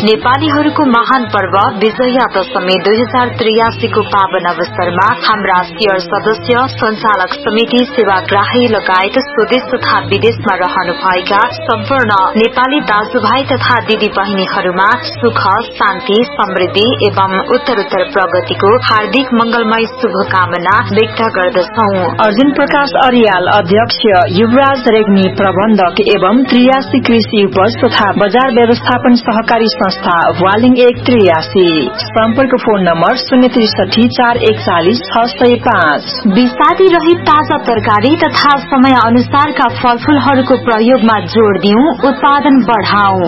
नेपालीहरूको महान पर्व विजया दशमी 2083 को पावन अवसरमा हाम्रा शेयर सदस्य, संचालक समिति, सेवाग्राही लगायत स्वदेश तथा विदेशमा रहनुभएका सम्पूर्ण नेपाली दाजुभाइ तथा दिदी बहिनीहरूमा सुख, शान्ति, समृद्धि एवं उत्तरोत्तर प्रगतिको हार्दिक मंगलमय शुभकामना व्यक्त गर्दछौ। अर्जुन प्रकाश अर्याल अध्यक्ष, युवराज रेग्मी प्रबन्धक एवं 83 कृषि उपज तथा बजार व्यवस्थापन सहकारी संस्था वालिङ 183। सम्पर्क फोन नम्बर 063 441 605। विषादी रहित ताजा तरकारी तथा समय अनुसारका फलफूलहरूको प्रयोगमा जोड़ दिउँ, उत्पादन बढ़ाऊ।